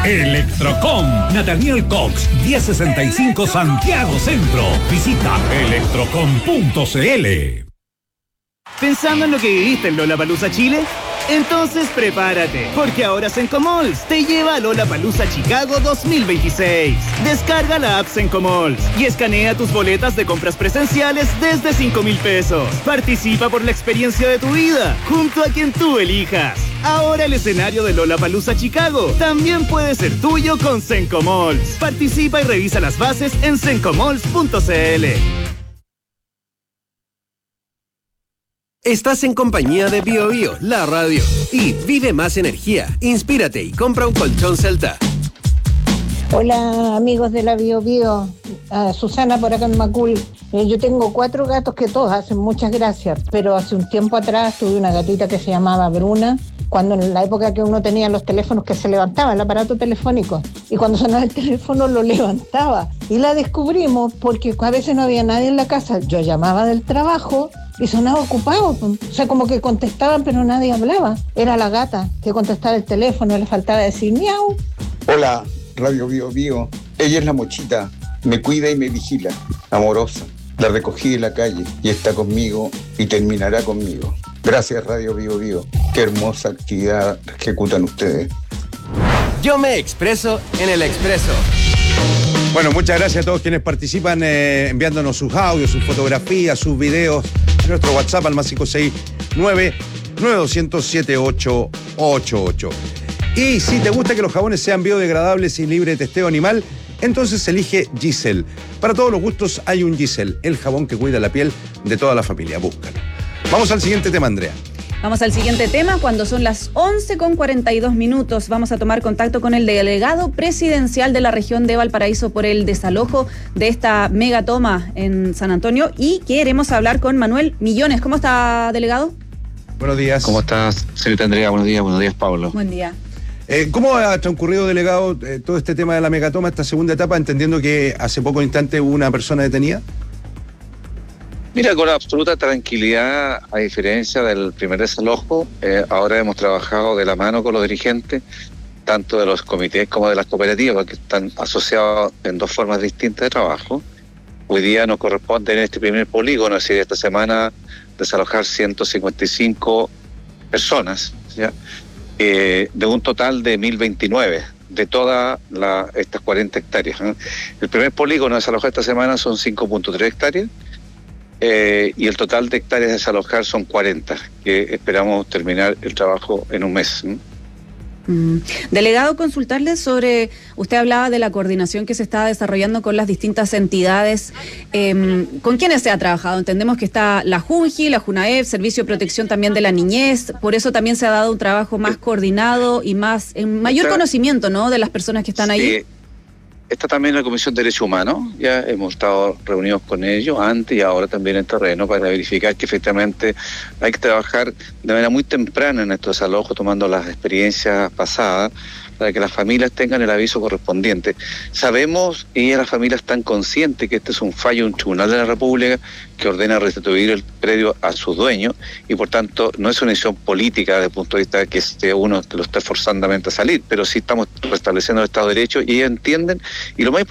Electrocom, Nathaniel Cox, 1065 Santiago Centro. Visita electrocom.cl. ¿Pensando en lo que viviste en Lollapalooza Chile? Entonces prepárate, porque ahora Sencomalls te lleva a Lollapalooza Chicago 2026. Descarga la app Sencomalls y escanea tus boletas de compras presenciales desde 5,000 pesos. Participa por la experiencia de tu vida, junto a quien tú elijas. Ahora el escenario de Lollapalooza Chicago también puede ser tuyo con Sencomalls. Participa y revisa las bases en sencomalls.cl. Estás en compañía de BioBio, la radio. Y vive más energía. Inspírate y compra un colchón Celta. Hola amigos de la BioBio, Susana por acá en Macul. Yo tengo 4 gatos que todos hacen muchas gracias, pero hace un tiempo atrás tuve una gatita que se llamaba Bruna, cuando en la época que uno tenía los teléfonos que se levantaba, el aparato telefónico, y cuando sonaba el teléfono lo levantaba. Y la descubrimos porque a veces no había nadie en la casa. Yo llamaba del trabajo y sonaba ocupado, o sea, como que contestaban pero nadie hablaba. Era la gata que contestaba el teléfono, le faltaba decir miau. Hola, Radio BioBio. Ella es la Mochita, me cuida y me vigila, amorosa. La recogí en la calle y está conmigo y terminará conmigo. Gracias, Radio BioBio. Qué hermosa actividad ejecutan ustedes. Yo me expreso en el Expreso. Bueno, muchas gracias a todos quienes participan enviándonos sus audios, sus fotografías, sus videos en nuestro WhatsApp al +569 9207-888. Y si te gusta que los jabones sean biodegradables y libre de testeo animal, entonces elige Giselle. Para todos los gustos hay un Giselle, el jabón que cuida la piel de toda la familia. Búscalo. Vamos al siguiente tema, Andrea. Vamos al siguiente tema. Cuando son las 11:42, vamos a tomar contacto con el delegado presidencial de la región de Valparaíso por el desalojo de esta megatoma en San Antonio y queremos hablar con Manuel Millones. ¿Cómo está, delegado? Buenos días. ¿Cómo estás, señorita Andrea? Buenos días, Pablo. Buen día. ¿Cómo ha transcurrido, delegado, todo este tema de la megatoma, esta segunda etapa, entendiendo que hace poco instante hubo una persona detenida? Mira, con absoluta tranquilidad, a diferencia del primer desalojo, ahora hemos trabajado de la mano con los dirigentes, tanto de los comités como de las cooperativas, que están asociados en 2 formas distintas de trabajo. Hoy día nos corresponde en este primer polígono, es decir, esta semana, desalojar 155 personas, ¿ya? De un total de 1.029, de todas estas 40 hectáreas. El primer polígono desalojado esta semana son 5.3 hectáreas, y el total de hectáreas de desalojar son 40, que esperamos terminar el trabajo en un mes. Delegado, consultarle sobre, usted hablaba de la coordinación que se está desarrollando con las distintas entidades. ¿Con quiénes se ha trabajado? Entendemos que está la JUNGI, la JUNAEP, Servicio de Protección también de la Niñez, por eso también se ha dado un trabajo más coordinado y mayor conocimiento, ¿no?, de las personas que están ahí. Está también la Comisión de Derechos Humanos, ya hemos estado reunidos con ellos antes y ahora también en terreno para verificar que efectivamente hay que trabajar de manera muy temprana en estos desalojos, tomando las experiencias pasadas, para que las familias tengan el aviso correspondiente. Sabemos y las familias están conscientes que este es un fallo de un tribunal de la República que ordena restituir el predio a sus dueños y por tanto no es una decisión política desde el punto de vista que uno que lo esté forzandamente a salir, pero sí estamos restableciendo el Estado de Derecho y ellos entienden, y lo más